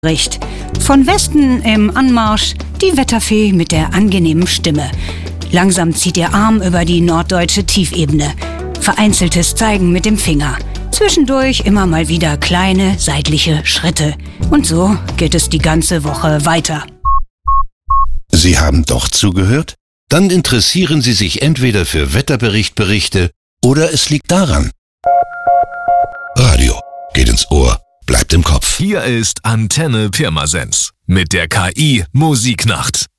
Bericht. Von Westen im Anmarsch die Wetterfee mit der angenehmen Stimme. Langsam zieht ihr Arm über die norddeutsche Tiefebene. Vereinzeltes Zeigen mit dem Finger. Zwischendurch immer mal wieder kleine seitliche Schritte. Und so geht es die ganze Woche weiter. Sie haben doch zugehört? Dann interessieren Sie sich entweder für Wetterberichte oder es liegt daran. Radio geht ins Ohr, bleibt im Kopf. Hier ist Antenne Pirmasens mit der KI Musiknacht.